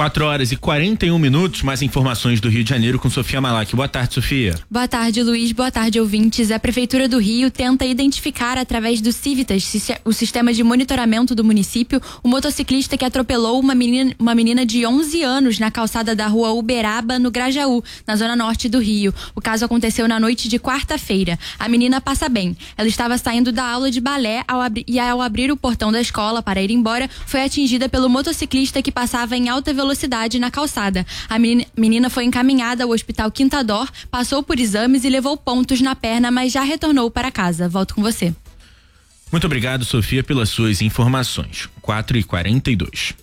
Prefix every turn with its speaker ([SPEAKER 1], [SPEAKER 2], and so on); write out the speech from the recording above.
[SPEAKER 1] 4h41, mais informações do Rio de Janeiro com Sofia Malak. Boa tarde, Sofia.
[SPEAKER 2] Boa tarde, Luiz. Boa tarde, ouvintes. A Prefeitura do Rio tenta identificar, através do Civitas, o sistema de monitoramento do município, o motociclista que atropelou uma menina de 11 anos na calçada da rua Uberaba, no Grajaú, na zona norte do Rio. O caso aconteceu na noite de quarta-feira. A menina passa bem. Ela estava saindo da aula de balé e ao abrir o portão da escola para ir embora, foi atingida pelo motociclista que passava em alta velocidade na calçada. A menina foi encaminhada ao Hospital Quintador, passou por exames e levou pontos na perna, mas já retornou para casa. Volto com você.
[SPEAKER 1] Muito obrigado, Sofia, pelas suas informações. 4h42.